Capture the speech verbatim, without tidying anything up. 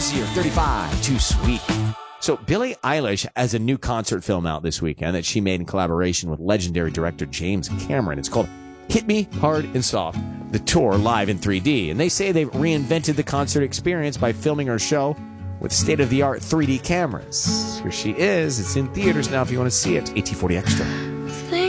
easier, thirty-five, too sweet. So Billie Eilish has a new concert film out this weekend that she made in collaboration with legendary director James Cameron. It's called Hit Me Hard and Soft, the tour live in three D. And they say they've reinvented the concert experience by filming her show with state-of-the-art three D cameras. Here she is. It's in theaters now if you want to see it. A T forty Extra.